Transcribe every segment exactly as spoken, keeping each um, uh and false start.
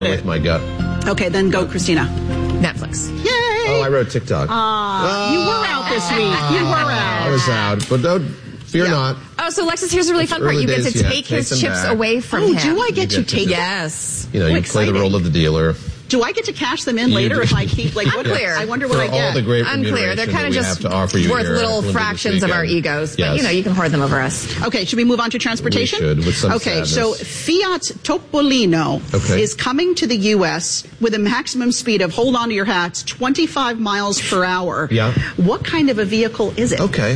with my gut. Okay, then go, Christina. Netflix. Yay! Oh, I wrote TikTok. Uh, oh. You were out this week. You were out. I was out, but don't fear Yeah. not. Oh, so Alexis, here's a really It's fun part. early You get days, to yeah. take Take his them chips back. away from Oh, him. do I get You to get to take them? Yes. You know, Oh, you play exciting. the role of the dealer. Do I get to cash them in You later do. if I keep, like, what? Unclear. I wonder what For I get. all the great Unclear. They're remuneration kind that of we just have to offer you worth here little at Bloomberg this fractions of our weekend. egos. But, Yes. you know, you can hoard them over us. Okay, should we move on to transportation? We should, with some Okay, so sadness. Fiat Topolino Okay. is coming to the U S with a maximum speed of, hold on to your hats, twenty-five miles per hour. Yeah. What kind of a vehicle is it? Okay.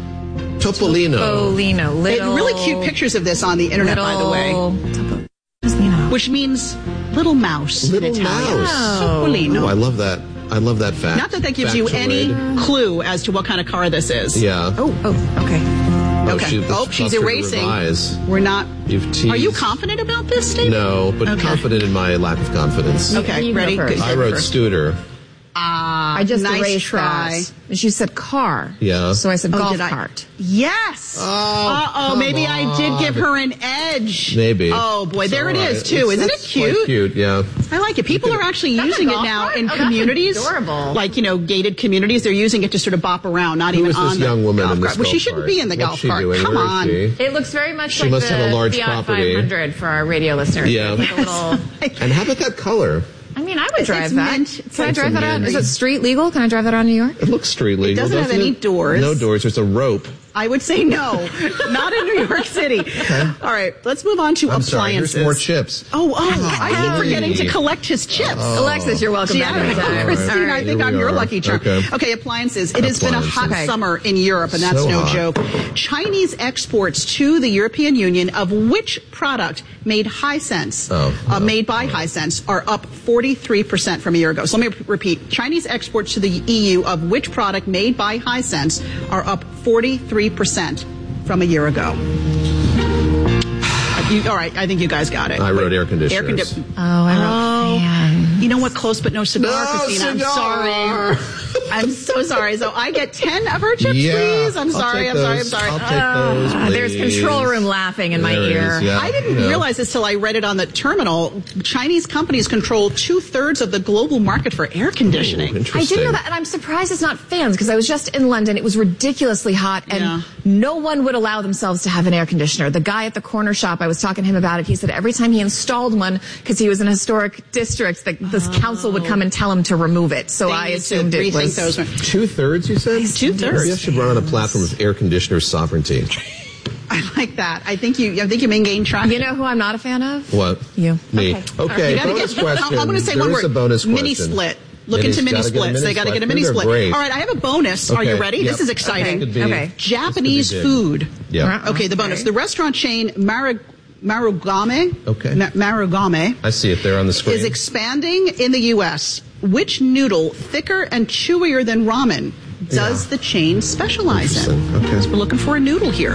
Topolino. Topolino. They Little. had really cute pictures of this on the internet, by the way, Topolino. Topolino. which means little mouse Little in Italian. mouse. Topolino. Oh, I love that. I love that fact. Not that that gives you Factoid. any clue as to what kind of car this is. Yeah. Oh, oh, okay. Oh, Okay. she- this Oh, she's caused her to erasing. revise. We're not. You've teased. Are you confident about this, David? No, but Okay. confident in my lack of confidence. Okay, You go ready? first. Good. I wrote First. scooter. Ah, I just nice erased try. that. And she said car. Yeah. So I said Oh, golf did I? cart. Yes. Oh, Uh-oh, come maybe I did on. give her an edge. Maybe. Oh, boy, It's there all it is, right. too. It's- Isn't it that's quite cute? cute, yeah. I like it. People are actually That's a using it golf now cart? in Oh, that's communities. adorable. Like, you know, gated communities. They're using it to sort of bop around, not Who even is this on the young woman golf in this cart. Well, she golf shouldn't cart? be in the What's golf she cart. doing? Come Where is on. she? It looks very much She like must the have a large Fiat property. five hundred for our radio listeners. Yeah. Like a little, And how about that color? I mean, I would drive It's that. mint. It's Can I like drive that out? mint. Is it street legal? Can I drive that out in New York? It looks street legal. doesn't have doesn't any it? doors. No doors. There's a rope. I would say no. Not in New York City. All right, let's move on to I'm sorry. appliances. Here's more chips. Oh, oh, I keep on. forgetting to collect his chips. Alexis, you're welcome See, back I, anytime. Christine, All I right. think Here I'm we your are. lucky charm. Okay. Okay, appliances. It has been a hot Appliances. summer in Europe, and that's So no hot. joke. Chinese exports to the European Union of which product made Hisense, Oh, uh, no. made by Hisense, are up forty-three percent from a year ago. So let me repeat. Chinese exports to the E U of which product made by Hisense are up forty-three percent from a year ago. You, all right, I think you guys got it. I wrote air conditioners. Air condi- Oh, I wrote fan. You know what? Close but no cigar, No Christina. cigar. I'm sorry. I'm so sorry. So I get ten of her chips, Yeah. please. I'm I'll sorry. take I'm sorry. I'm those. sorry. I'll take those, Ah, there's please. control room laughing in my There it ear. is, yeah. I didn't Yeah. realize this till I read it on the terminal. Chinese companies control two thirds of the global market for air conditioning. I Interesting. did know that, and I'm surprised it's not fans because I was just in London. It was ridiculously hot, and Yeah. no one would allow themselves to have an air conditioner. The guy at the corner shop, I was talking to him about it. He said every time he installed one, because he was in a historic district, the, the council would come and tell him to remove it. So They I need to assumed it rethink was. those ones. Two thirds, you said? Two thirds. Maybe I should run on a platform of air conditioner sovereignty. I like that. I think you. I think you may gain traction. You know who I'm not a fan of? What? You. Me. Okay. Okay, You gotta bonus get, question. I'm, I'm going to say one There's word. a bonus Mini question. split. Look Minis, into mini gotta get a splits. mini They got to get a split. mini They're split. great. All right, I have a bonus. Are you Okay, ready? yep. This is exciting. Could be. Okay. Japanese This could be big. food. Yeah. Okay, the bonus. Okay. The restaurant chain Maru, Marugame, Okay. Ma- Marugame I see it there on the screen. is expanding in the U S. Which noodle, thicker and chewier than ramen, does Yeah. the chain specialize in? Interesting. Okay. So we're looking for a noodle here.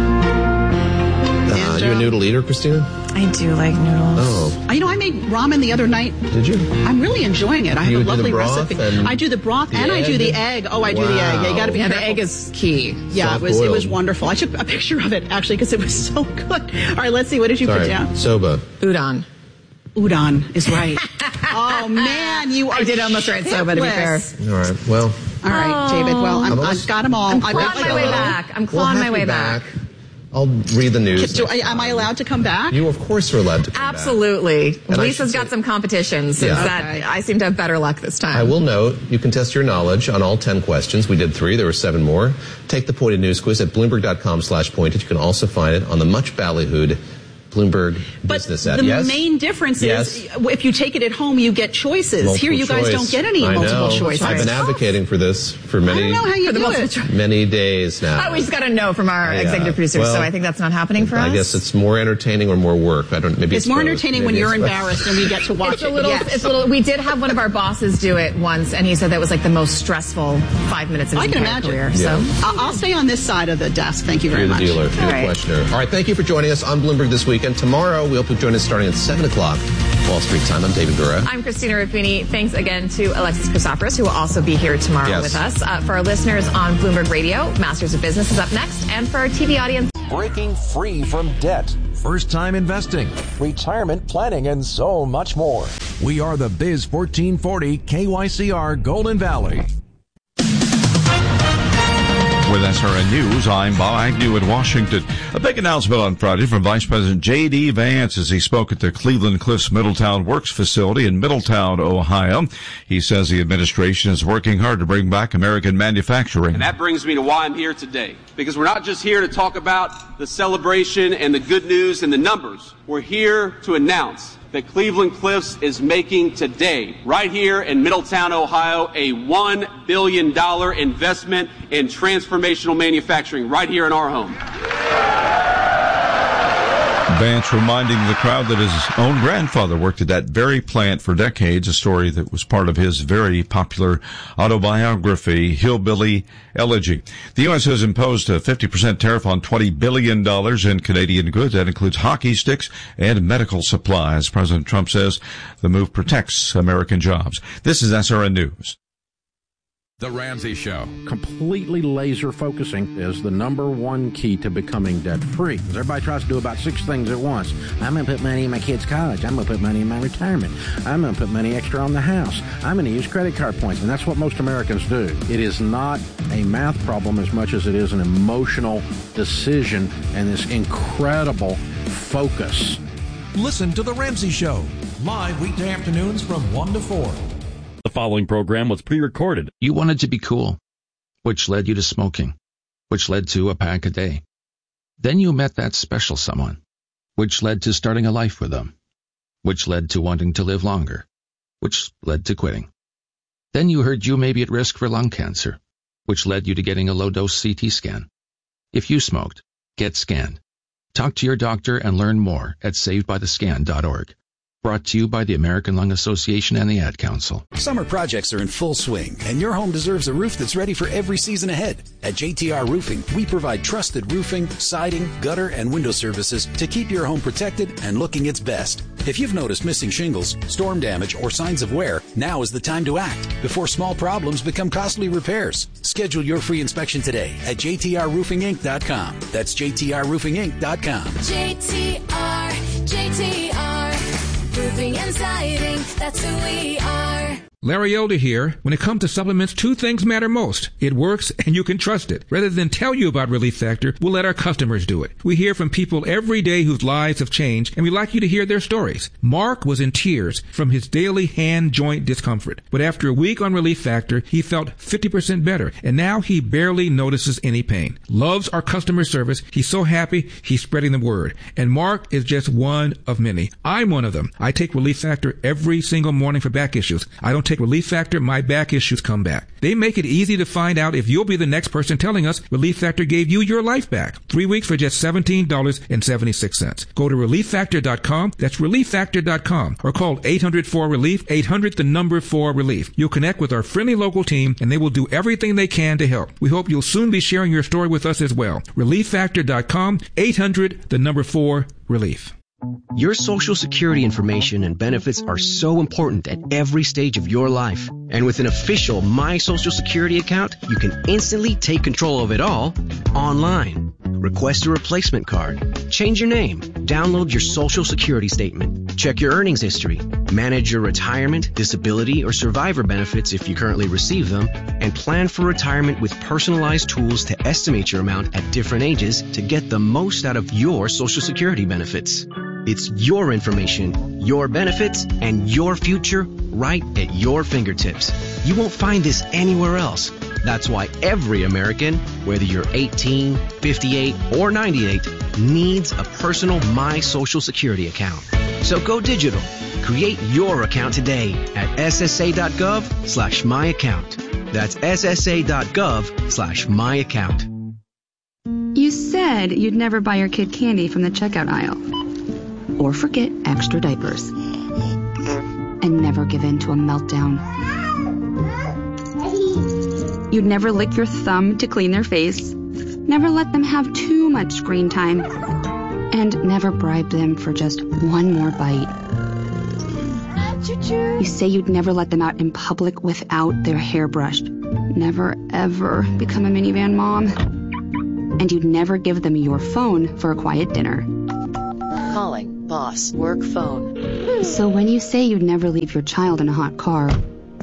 Uh, And, you a uh, noodle eater, Christina? I do like noodles. Oh, Uh, You know, I made ramen the other night. did you? I'm really enjoying it. I have You a do the lovely broth recipe. and I do the broth the and I do egg? the egg. Oh, I do the egg. Yeah, you got to be Yeah, the careful. egg is key. Yeah, it Soft was it was boiled. wonderful. I took a picture of it actually because it was so good. All right, let's see. What did you Sorry. put down? Soba. Udon. Udon is right. Oh man, you are. I did almost write soba, to be fair. shitless. All right. Well, All right, David. Well, I'm, I'm I've almost- got them all. I'm I've clawing got like my a way little- back. I'm we'll clawing have my you way back. I'll read the news. Do, next am I time. allowed to come back? You, of course, are allowed to come back. Absolutely. And I Lisa's should got say- some competition since Yeah. that Okay. I seem to have better luck this time. I will note, you can test your knowledge on all ten questions. We did three. There were seven more. Take the Pointed News quiz at Bloomberg.com slash pointed. You can also find it on the much ballyhooed Bloomberg But Business app. the Yes? main difference Yes. is if you take it at home, you get choices. Multiple Here, you guys choice. don't get any I multiple know. choice. I've been advocating for this for I many, don't know how you For the do multiple it. choice. many days now. Oh, we just got a no from our Yeah. executive producers, Well, so I think that's not happening for us. I guess it's more entertaining or more work. I don't. Maybe It's it's, more both. entertaining when Maybe you're it's both. embarrassed and we get to watch It's a it. little, Yes. it's a little, we did have one of our bosses do it once, and he said that was like the most stressful five minutes of his I can entire imagine. career. Yeah. So. I'll I'll stay on this side of the desk. Thank you very You're the much. dealer. You're All the right. questioner. All right. Thank you for joining us on Bloomberg this weekend. Tomorrow, we hope you'll join us starting at seven o'clock Wall Street time. I'm David Gura. I'm Christina Ruffini. Thanks again to Alexis Christoforous, who will also be here tomorrow Yes. with us. Uh, for our listeners on Bloomberg Radio, Masters of Business is up next. And for our T V audience, Breaking free from debt. first-time investing, retirement planning, and so much more. We are the Biz fourteen forty K Y C R Golden Valley. With S R N News, I'm Bob Agnew in Washington. A big announcement on Friday from Vice President J D. Vance as he spoke at the Cleveland Cliffs Middletown Works facility in Middletown, Ohio. He says the administration is working hard to bring back American manufacturing. And that brings me to why I'm here today. Because we're not just here to talk about the celebration and the good news and the numbers. We're here to announce that Cleveland Cliffs is making today, right here in Middletown, Ohio, a one billion dollars investment in transformational manufacturing right here in our home. Vance reminding the crowd that his own grandfather worked at that very plant for decades, a story that was part of his very popular autobiography, Hillbilly Elegy. The U S has imposed a fifty percent tariff on twenty billion dollars in Canadian goods. That includes hockey sticks and medical supplies. President Trump says the move protects American jobs. This is S R N News. The Ramsey Show. Completely laser focusing is the number one key to becoming debt free. Everybody tries to do about six things at once. I'm going to put money in my kids' college. I'm going to put money in my retirement. I'm going to put money extra on the house. I'm going to use credit card points. And that's what most Americans do. It is not a math problem as much as it is an emotional decision and this incredible focus. Listen to The Ramsey Show, live weekday afternoons from one to four. The following program was pre-recorded. You wanted to be cool, which led you to smoking, which led to a pack a day. Then you met that special someone, which led to starting a life with them, which led to wanting to live longer, which led to quitting. Then you heard you may be at risk for lung cancer, which led you to getting a low-dose C T scan. If you smoked, get scanned. Talk to your doctor and learn more at saved by the scan dot org. Brought to you by the American Lung Association and the Ad Council. Summer projects are in full swing, and your home deserves a roof that's ready for every season ahead. At J T R Roofing, we provide trusted roofing, siding, gutter, and window services to keep your home protected and looking its best. If you've noticed missing shingles, storm damage, or signs of wear, now is the time to act before small problems become costly repairs. Schedule your free inspection today at J T R roofing inc dot com. That's J T R roofing inc dot com. J T R, J T R. Roofing and siding, that's who we are. Larry Elder here. When it comes to supplements, two things matter most. It works and you can trust it. Rather than tell you about Relief Factor, we'll let our customers do it. We hear from people every day whose lives have changed, and we like you to hear their stories. Mark was in tears from his daily hand joint discomfort. But after a week on Relief Factor, he felt fifty percent better, and now he barely notices any pain. Loves our customer service. He's so happy, he's spreading the word. And Mark is just one of many. I'm one of them. I take Relief Factor every single morning for back issues. I don't take Relief Factor, my back issues come back. They make it easy to find out if you'll be the next person telling us Relief Factor gave you your life back. Three weeks for just seventeen dollars and seventy-six cents. Go to relief factor dot com. That's relief factor dot com. Or call eight hundred four relief, eight hundred the number four relief. You'll connect with our friendly local team, and they will do everything they can to help. We hope you'll soon be sharing your story with us as well. relief factor dot com, eight hundred the number four relief. Your Social Security information and benefits are so important at every stage of your life. And with an official My Social Security account, you can instantly take control of it all online. Request a replacement card, change your name, download your Social Security statement, check your earnings history, manage your retirement, disability, or survivor benefits if you currently receive them, and plan for retirement with personalized tools to estimate your amount at different ages to get the most out of your Social Security benefits. It's your information, your benefits, and your future right at your fingertips. You won't find this anywhere else. That's why every American, whether you're eighteen, fifty-eight, or ninety-eight, needs a personal My Social Security account. So go digital. Create your account today at S S A dot gov slash my account. That's S S A dot gov slash my account. You said you'd never buy your kid candy from the checkout aisle. Or forget extra diapers. And never give in to a meltdown. You'd never lick your thumb to clean their face. Never let them have too much screen time. And never bribe them for just one more bite. You say you'd never let them out in public without their hair brushed. Never, ever become a minivan mom. And you'd never give them your phone for a quiet dinner. Calling boss work phone. So when you say you'd never leave your child in a hot car,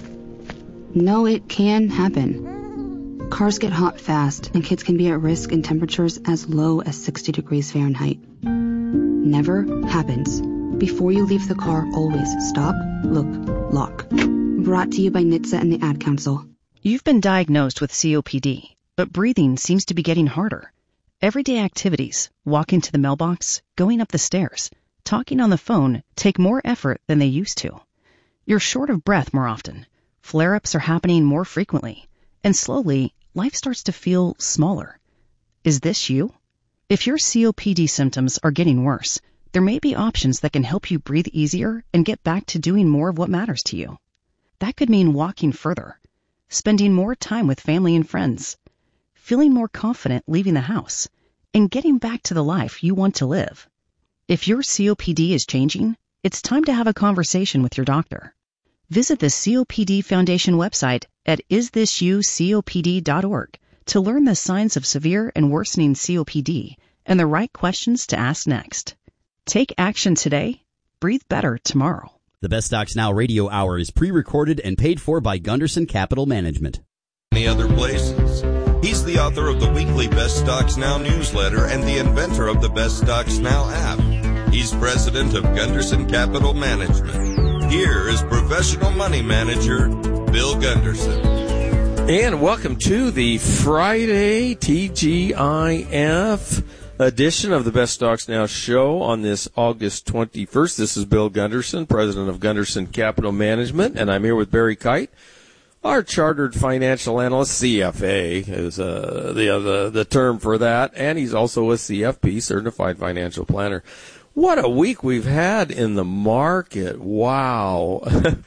no, it can happen. Cars get hot fast, and kids can be at risk in temperatures as low as sixty degrees Fahrenheit. Never happens. Before you leave the car, always stop, look, lock. Brought to you by N H T S A and the Ad Council. You've been diagnosed with C O P D, but breathing seems to be getting harder. Everyday activities, walking to the mailbox, going up the stairs, talking on the phone take more effort than they used to. You're short of breath more often. Flare-ups are happening more frequently. And slowly, life starts to feel smaller. Is this you? If your C O P D symptoms are getting worse, there may be options that can help you breathe easier and get back to doing more of what matters to you. That could mean walking further, spending more time with family and friends, feeling more confident leaving the house, and getting back to the life you want to live. If your C O P D is changing, it's time to have a conversation with your doctor. Visit the C O P D Foundation website at is this you C O P D dot org to learn the signs of severe and worsening C O P D and the right questions to ask next. Take action today. Breathe better tomorrow. The Best Stocks Now radio hour is pre-recorded and paid for by Gunderson Capital Management. Many other places. He's the author of the weekly Best Stocks Now newsletter and the inventor of the Best Stocks Now app. He's president of Gunderson Capital Management. Here is professional money manager Bill Gunderson. And welcome to the Friday T G I F edition of the Best Stocks Now show on this August twenty-first. This is Bill Gunderson, president of Gunderson Capital Management, and I'm here with Barry Kite, our chartered financial analyst. C F A is uh, the, uh, the the term for that, and he's also a C F P, certified financial planner. What a week we've had in the market. Wow.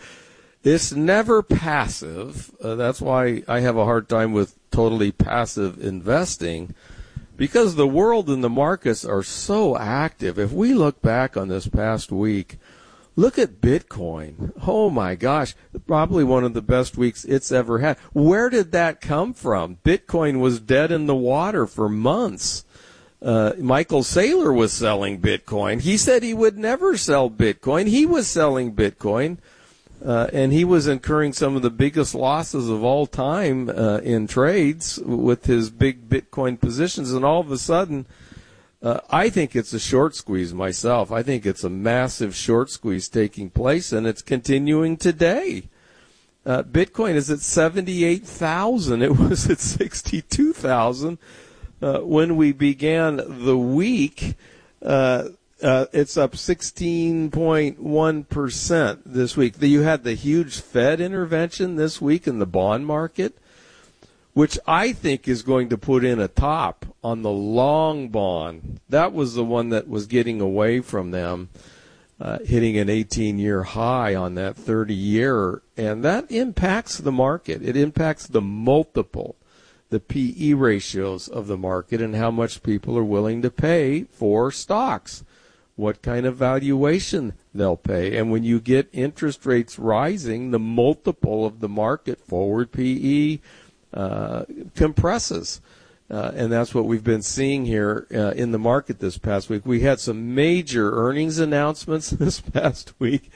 It's never passive. Uh, that's why I have a hard time with totally passive investing, because the world and the markets are so active. If we look back on this past week, look at Bitcoin. Oh my gosh, probably one of the best weeks it's ever had. Where did that come from? Bitcoin was dead in the water for months. Uh, Michael Saylor was selling Bitcoin. He said he would never sell Bitcoin. He was selling Bitcoin. Uh, and he was incurring some of the biggest losses of all time uh, in trades with his big Bitcoin positions. And all of a sudden, uh, I think it's a short squeeze myself. I think it's a massive short squeeze taking place, and it's continuing today. Uh, Bitcoin is at seventy-eight thousand. It was at sixty-two thousand uh, when we began the week. Uh, Uh, it's up sixteen point one percent this week. You had the huge Fed intervention this week in the bond market, which I think is going to put in a top on the long bond. That was the one that was getting away from them, uh, hitting an eighteen-year high on that thirty-year, and that impacts the market. It impacts the multiple, the P E ratios of the market, and how much people are willing to pay for stocks, what kind of valuation they'll pay. And when you get interest rates rising, the multiple of the market, forward P E, uh, compresses. Uh, and that's what we've been seeing here uh, in the market this past week. We had some major earnings announcements this past week.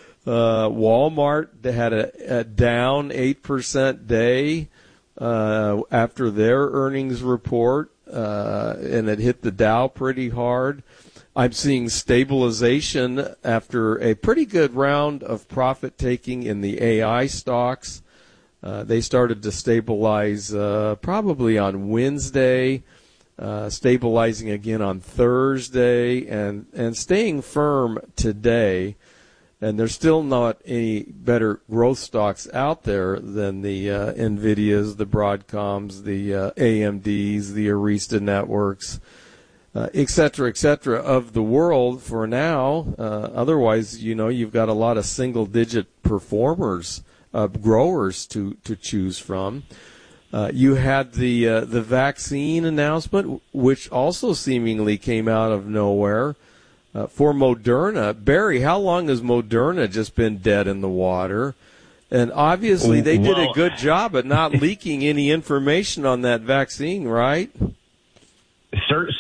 Uh, Walmart had a, a down eight percent day uh, after their earnings report, uh, and it hit the Dow pretty hard. I'm seeing stabilization after a pretty good round of profit taking in the A I stocks. Uh, they started to stabilize uh, probably on Wednesday, uh, stabilizing again on Thursday, and, and staying firm today. And there's still not any better growth stocks out there than the uh, NVIDIAs, the Broadcoms, the uh, A M Ds, the Arista Networks, Uh, et cetera, et cetera, of the world for now. Uh, otherwise, you know, you've got a lot of single-digit performers, uh, growers to, to choose from. Uh, you had the uh, the vaccine announcement, which also seemingly came out of nowhere uh, for Moderna. Barry, how long has Moderna just been dead in the water? And obviously, they did a good job at not leaking any information on that vaccine, right?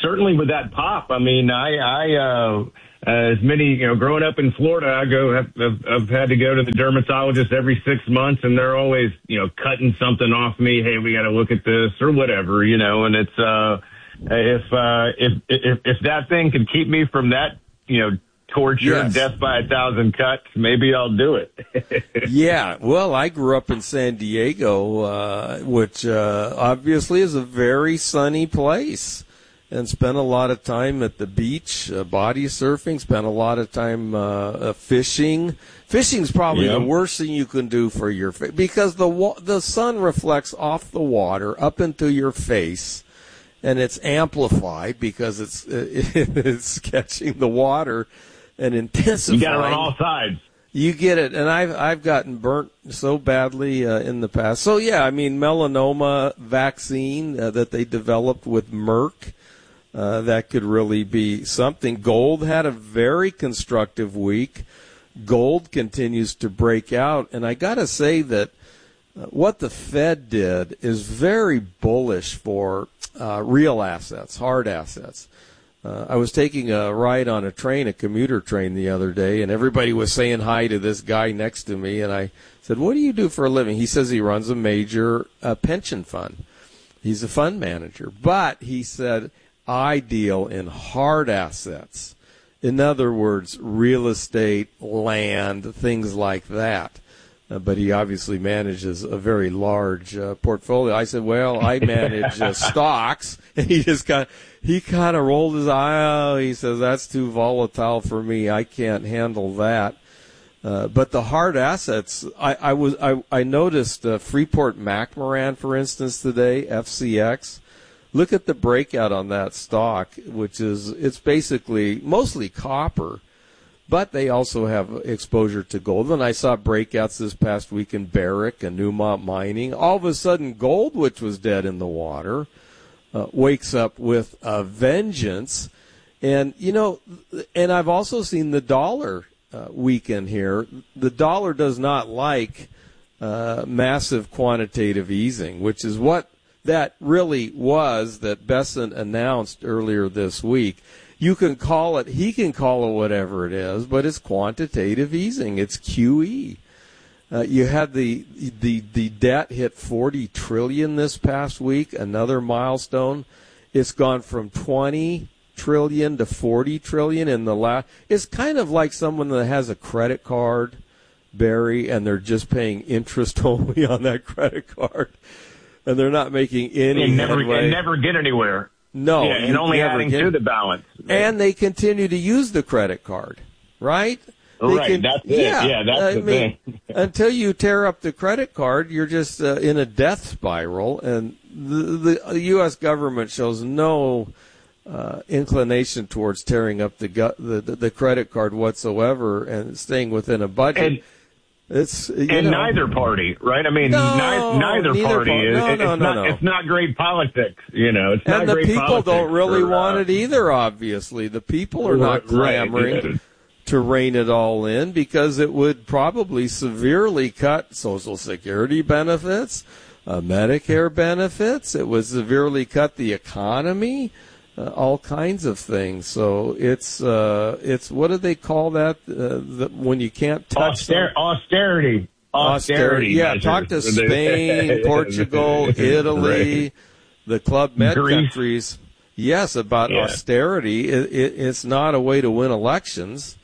certainly with that pop. I mean, I, I, uh, as many, you know, growing up in Florida, I go, have, have, I've had to go to the dermatologist every six months and they're always, you know, cutting something off me. Hey, we got to look at this or whatever, you know, and it's, uh, if, uh, if, if, if that thing could keep me from that, you know, torture, Yes. death by a thousand cuts, maybe I'll do it. Yeah, well, I grew up in San Diego, uh, which uh, obviously is a very sunny place, and spent a lot of time at the beach, uh, body surfing, spent a lot of time uh, uh, fishing. Fishing's probably Yeah. the worst thing you can do for your face, because the wa- the sun reflects off the water up into your face, and it's amplified because it's it's catching the water and intensifying. You got it on all sides. You get it, and I've I've gotten burnt so badly uh, in the past. So yeah, I mean, melanoma vaccine uh, that they developed with Merck, uh, that could really be something. Gold had a very constructive week. Gold continues to break out, and I got to say that uh, what the Fed did is very bullish for uh, real assets, hard assets. Uh, I was taking a ride on a train, a commuter train the other day, and everybody was saying hi to this guy next to me, and I said, what do you do for a living? He says he runs a major uh, pension fund. He's a fund manager. But he said, I deal in hard assets. In other words, real estate, land, things like that. Uh, but he obviously manages a very large uh, portfolio. I said, well, I manage uh, stocks. And he just kind of, he kind of rolled his eye. Oh, he says, that's too volatile for me. I can't handle that. Uh, but the hard assets, I, I was, I, I noticed uh, Freeport McMoran, for instance, today, F C X. Look at the breakout on that stock, which is, it's basically mostly copper. But they also have exposure to gold. And I saw breakouts this past week in Barrick and Newmont Mining. All of a sudden, gold, which was dead in the water, uh, wakes up with a vengeance. And, you know, and I've also seen the dollar uh, weaken here. The dollar does not like uh, massive quantitative easing, which is what that really was that Bessent announced earlier this week. You can call it, he can call it whatever it is, but it's quantitative easing. It's Q E. Uh, you had the, the, the debt hit forty trillion this past week, another milestone. It's gone from twenty trillion to forty trillion in the last, it's kind of like someone that has a credit card, Barry, and they're just paying interest only on that credit card. And they're not making any And never, headway. and never get anywhere. No, yeah, and only adding get, to the balance. And they continue to use the credit card, right? They Right, can, that's it. yeah, Yeah, that's I the mean, thing. until you tear up the credit card, you're just uh, in a death spiral, and the, the U S government shows no uh, inclination towards tearing up the, gu- the the credit card whatsoever and staying within a budget. And, It's you and know, neither party, right? I mean, No, ni- neither, neither party par- is. no, it's, no, no, not, no. it's not great politics, you know. It's and not the great people politics don't really for, want uh, it either, obviously. The people are not Right, clamoring yeah. to rein it all in because it would probably severely cut Social Security benefits, uh, Medicare benefits. It would severely cut the economy, uh, all kinds of things. So it's, uh, it's what do they call that uh, the, when you can't touch Auster- some- austerity. Austerity. Yeah, measures. talk to Spain, Portugal, Italy, Right. the Club Med Greece. countries. Yes, about Yeah. austerity. It, it, it's not a way to win elections.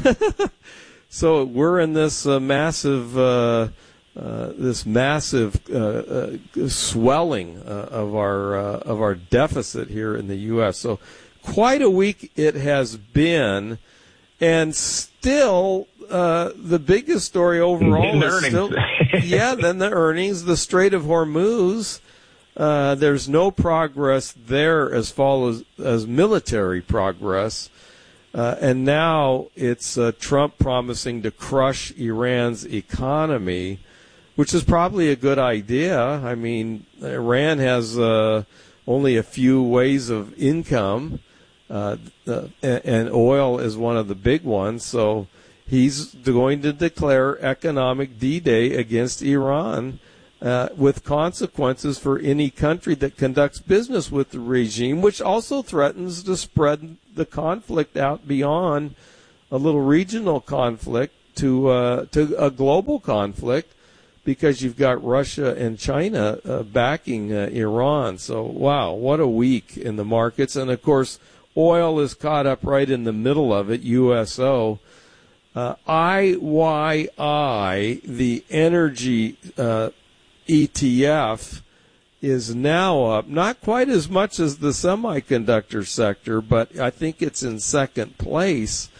So we're in this uh, massive, uh, uh, this massive uh, uh, swelling uh, of our uh, of our deficit here in the U S. So quite a week it has been, and still. Uh, the biggest story overall In is earnings. still, yeah, then the earnings, the Strait of Hormuz. Uh, there's no progress there as far as, as military progress. Uh, and now it's uh, Trump promising to crush Iran's economy, which is probably a good idea. I mean, Iran has uh, only a few ways of income, uh, uh, and, and oil is one of the big ones. So he's going to declare economic D-Day against Iran uh, with consequences for any country that conducts business with the regime, which also threatens to spread the conflict out beyond a little regional conflict to uh, to a global conflict, because you've got Russia and China uh, backing uh, Iran. So, wow, what a week in the markets. And, of course, oil is caught up right in the middle of it, U S O. Uh, I Y I, the energy uh, E T F, is now up, not quite as much as the semiconductor sector, but I think it's in second place.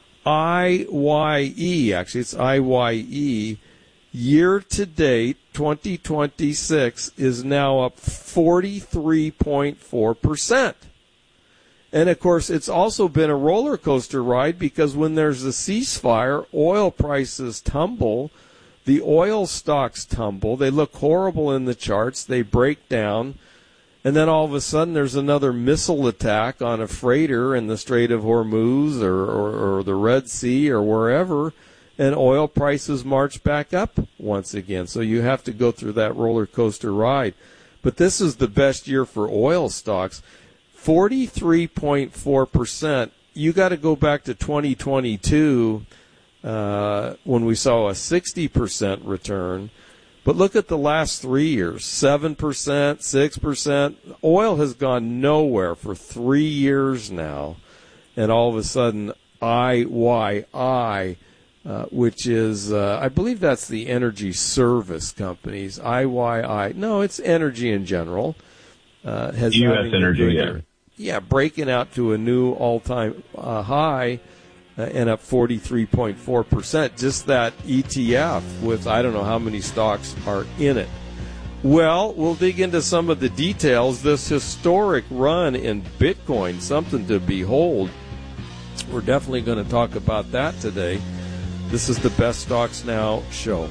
I Y E, actually it's I Y E, year to date, twenty twenty-six, is now up forty-three point four percent. And, of course, it's also been a roller coaster ride, because when there's a ceasefire, oil prices tumble, the oil stocks tumble, they look horrible in the charts, they break down, and then all of a sudden there's another missile attack on a freighter in the Strait of Hormuz or, or, or the Red Sea or wherever, and oil prices march back up once again. So you have to go through that roller coaster ride. But this is the best year for oil stocks. forty-three point four percent. You got to go back to twenty twenty-two uh, when we saw a sixty percent return. But look at the last three years, seven percent, six percent. Oil has gone nowhere for three years now. And all of a sudden, I Y I, uh, which is, uh, I believe that's the energy service companies, I Y I. No, it's energy in general. Uh, has U S Energy, yeah. Yeah, breaking out to a new all-time uh, high uh, and up forty-three point four percent. Just that E T F with I don't know how many stocks are in it. Well, we'll dig into some of the details. This historic run in Bitcoin, something to behold. We're definitely going to talk about that today. This is the Best Stocks Now show.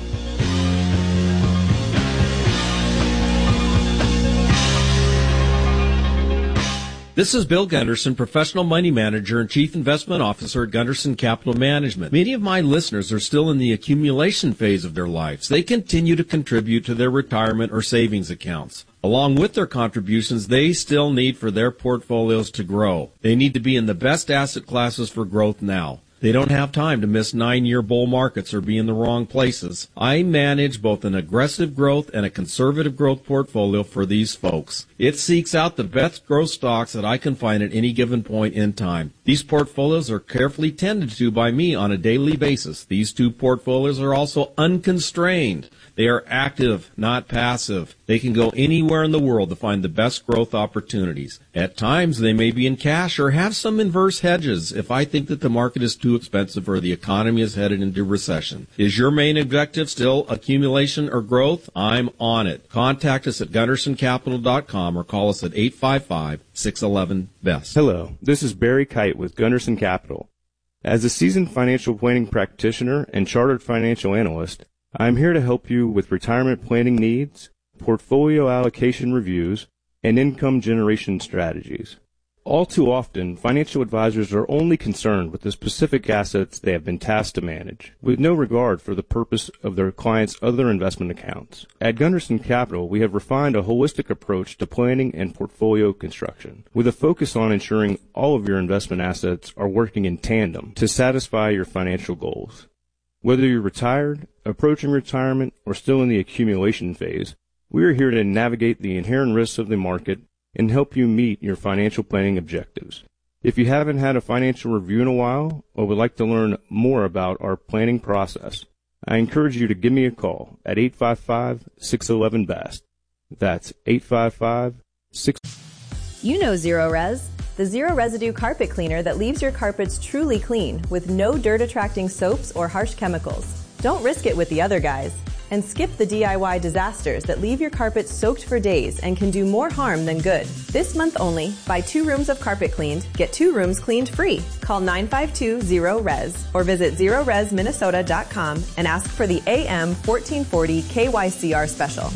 This is Bill Gunderson, professional money manager and chief investment officer at Gunderson Capital Management. Many of my listeners are still in the accumulation phase of their lives. They continue to contribute to their retirement or savings accounts. Along with their contributions, they still need for their portfolios to grow. They need to be in the best asset classes for growth now. They don't have time to miss nine-year bull markets or be in the wrong places. I manage both an aggressive growth and a conservative growth portfolio for these folks. It seeks out the best growth stocks that I can find at any given point in time. These portfolios are carefully tended to by me on a daily basis. These two portfolios are also unconstrained. They are active, not passive. They can go anywhere in the world to find the best growth opportunities. At times, they may be in cash or have some inverse hedges if I think that the market is too expensive or the economy is headed into recession. Is your main objective still accumulation or growth? I'm on it. Contact us at gunderson capital dot com or call us at eight five five, six one one, B E S T. Hello, this is Barry Kite with Gunderson Capital. As a seasoned financial planning practitioner and chartered financial analyst, I am here to help you with retirement planning needs, portfolio allocation reviews, and income generation strategies. All too often, financial advisors are only concerned with the specific assets they have been tasked to manage, with no regard for the purpose of their clients' other investment accounts. At Gunderson Capital, we have refined a holistic approach to planning and portfolio construction, with a focus on ensuring all of your investment assets are working in tandem to satisfy your financial goals. Whether you're retired, approaching retirement, or still in the accumulation phase, we are here to navigate the inherent risks of the market and help you meet your financial planning objectives. If you haven't had a financial review in a while or would like to learn more about our planning process, I encourage you to give me a call at eight five five, six one one, B E S T. That's eight five five, six one one. You know Zero Res, the zero residue carpet cleaner that leaves your carpets truly clean with no dirt-attracting soaps or harsh chemicals. Don't risk it with the other guys. And skip the D I Y disasters that leave your carpet soaked for days and can do more harm than good. This month only, buy two rooms of carpet cleaned, get two rooms cleaned free. Call nine five two, zero res or visit zero res minnesota dot com and ask for the A M fourteen forty K Y C R special.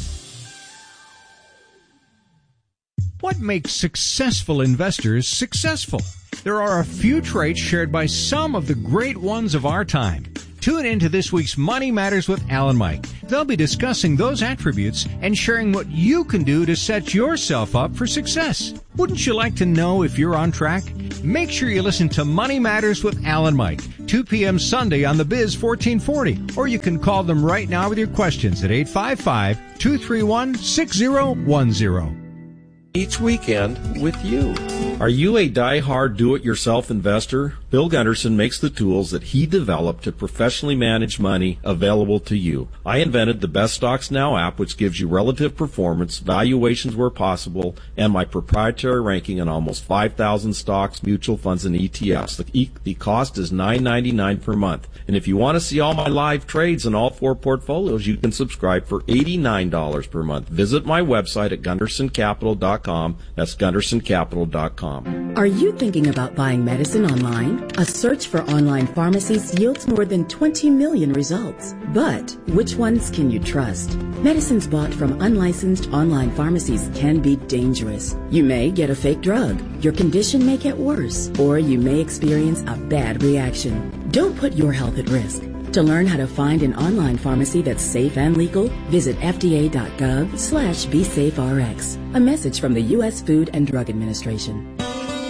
What makes successful investors successful? There are a few traits shared by some of the great ones of our time. Tune in to this week's Money Matters with Al and Mike. They'll be discussing those attributes and sharing what you can do to set yourself up for success. Wouldn't you like to know if you're on track? Make sure you listen to Money Matters with Al and Mike, two p.m. Sunday on the Biz fourteen forty, or you can call them right now with your questions at eight five five, two three one, six zero one zero. Each weekend with you. Are you a die-hard do-it-yourself investor? Bill Gunderson makes the tools that he developed to professionally manage money available to you. I invented the Best Stocks Now app, which gives you relative performance, valuations where possible, and my proprietary ranking on almost five thousand stocks, mutual funds, and E T Fs. The, e- the cost is nine ninety-nine per month. And if you want to see all my live trades in all four portfolios, you can subscribe for eighty-nine dollars per month. Visit my website at gunderson capital dot com. That's gunderson capital dot com. Are you thinking about buying medicine online? A search for online pharmacies yields more than twenty million results. But which ones can you trust? Medicines bought from unlicensed online pharmacies can be dangerous. You may get a fake drug, your condition may get worse, or you may experience a bad reaction. Don't put your health at risk. To learn how to find an online pharmacy that's safe and legal, visit F D A dot gov slash be safe R X. A message from the U S Food and Drug Administration.